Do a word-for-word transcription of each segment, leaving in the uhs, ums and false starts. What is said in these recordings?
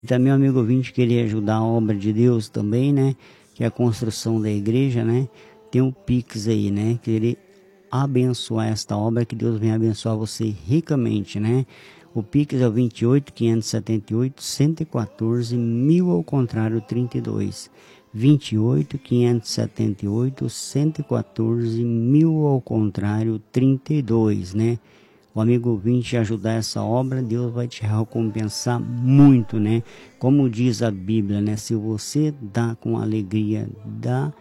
Também o amigo ouvinte queria ajudar a obra de Deus também, né? Que é a construção da igreja, né? Tem um Pix aí, né? Querer abençoar esta obra, que Deus venha abençoar você ricamente, né? O Pix é o vinte e oito, quinhentos e setenta e oito, cento e quatorze, mil ao contrário, trinta e dois. vinte e oito, quinhentos e setenta e oito, cento e quatorze, mil ao contrário, trinta e dois, né? O amigo ouvinte ajudar essa obra, Deus vai te recompensar muito, né? Como diz a Bíblia, né? Se você dá com alegria, dá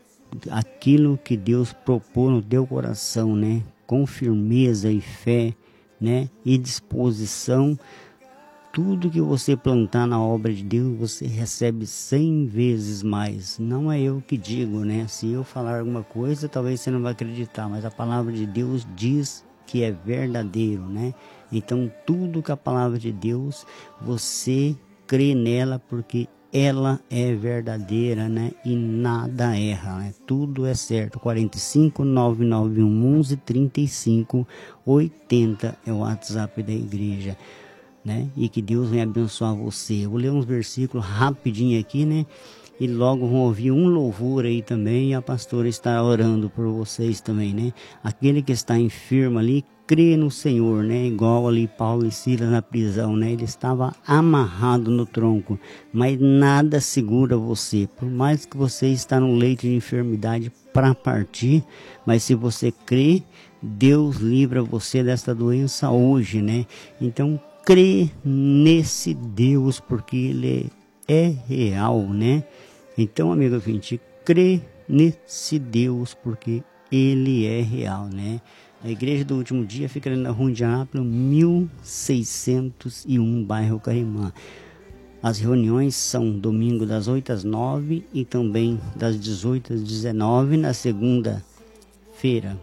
aquilo que Deus propôs no teu coração, né? Com firmeza e fé, né? E disposição, tudo que você plantar na obra de Deus, você recebe cem vezes mais. Não é eu que digo, né? Se eu falar alguma coisa, talvez você não vai acreditar, mas a palavra de Deus diz que é verdadeiro, né? Então, tudo que a palavra de Deus, você crê nela porque ela é verdadeira, né? E nada erra, né? Tudo é certo. quarenta e cinco, nove nove um, onze, trinta e cinco, oitenta é o WhatsApp da igreja, né? E que Deus venha abençoar você. Eu vou ler uns versículos rapidinho aqui, né? E logo vão ouvir um louvor aí também, e a pastora está orando por vocês também, né? Aquele que está enfermo ali, crê no Senhor, né? Igual ali Paulo e Silas na prisão, né? Ele estava amarrado no tronco, mas nada segura você. Por mais que você está no leito de enfermidade para partir, mas se você crê, Deus livra você dessa doença hoje, né? Então, crê nesse Deus, porque Ele é real, né? Então, amigo ouvinte, crê nesse Deus, porque Ele é real, né? A igreja do último dia fica ali na Rua Indianápolis, mil seiscentos e um, bairro Carimã. As reuniões são domingo das oito às nove e também das dezoito às dezenove, na segunda-feira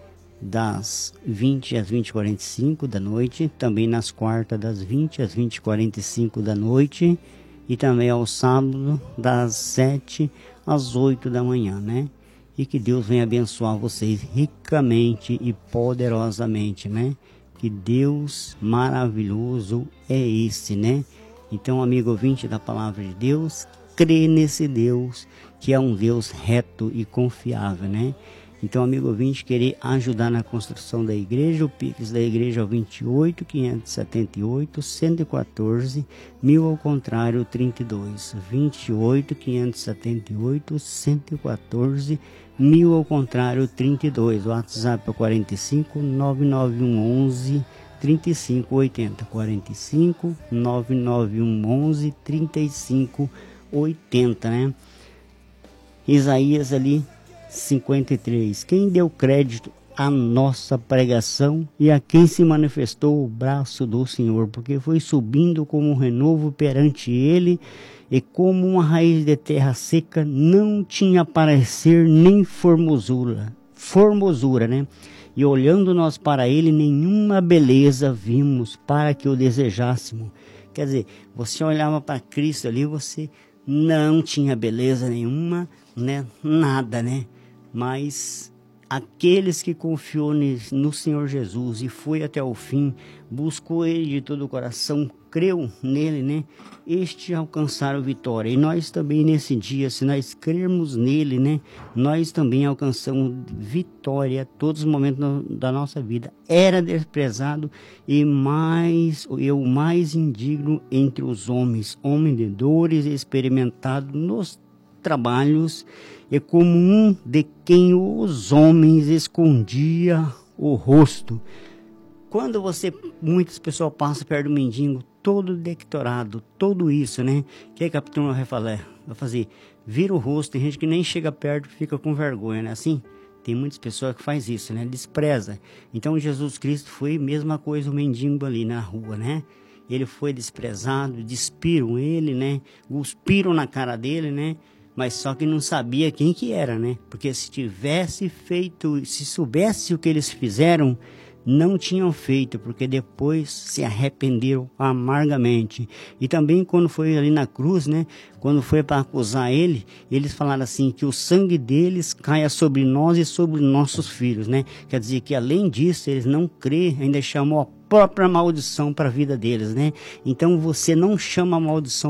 das vinte às vinte e quarenta e cinco da noite, também nas quartas das vinte às vinte e quarenta e cinco da noite, e também ao sábado das sete às oito da manhã, né? E que Deus venha abençoar vocês ricamente e poderosamente, né? Que Deus maravilhoso é esse, né? Então, amigo ouvinte da palavra de Deus, crê nesse Deus, que é um Deus reto e confiável, né? Então, amigo ouvinte, querer ajudar na construção da igreja, o Pix da igreja é o vinte e oito, quinhentos e setenta e oito, cento e quatorze, mil ao contrário, trinta e dois. vinte e oito, quinhentos e setenta e oito, cento e quatorze, mil ao contrário, trinta e dois. O WhatsApp é quarenta e cinco, nove nove um, onze, trinta e cinco, oitenta. quarenta e cinco, nove nove um, onze, trinta e cinco, oitenta, né? Isaías ali, cinquenta e três. Quem deu crédito à nossa pregação e a quem se manifestou o braço do Senhor, porque foi subindo como um renovo perante ele, e como uma raiz de terra seca, não tinha parecer nem formosura, formosura, né? E olhando nós para ele, nenhuma beleza vimos para que o desejássemos. Quer dizer, você olhava para Cristo ali, você não tinha beleza nenhuma, né? Nada, né? Mas aqueles que confiou no Senhor Jesus e foi até o fim, buscou Ele de todo o coração, creu nele, né? Este alcançaram vitória. E nós também nesse dia, se nós crermos nele, né? Nós também alcançamos vitória todos os momentos da nossa vida. Era desprezado e mais, eu mais indigno entre os homens, homem de dores, experimentado nos trabalhos, e como um de quem os homens escondia o rosto. Quando você, muitas pessoas passam perto do mendigo, todo dectorado, tudo isso, né? O que, é que a turma vai falar? Vai fazer, vira o rosto. Tem gente que nem chega perto, fica com vergonha, né? Assim, tem muitas pessoas que faz isso, né? Despreza. Então Jesus Cristo foi a mesma coisa, o mendigo ali na rua, né? Ele foi desprezado, despiram ele, né? Cuspiram na cara dele, né? Mas só que não sabia quem que era, né? Porque se tivesse feito, se soubesse o que eles fizeram, não tinham feito, porque depois se arrependeram amargamente. E também quando foi ali na cruz, né, quando foi para acusar ele, eles falaram assim, que o sangue deles caia sobre nós e sobre nossos filhos, né? Quer dizer que além disso, eles não crê, ainda chamou a própria maldição para a vida deles, né? Então você não chama a maldição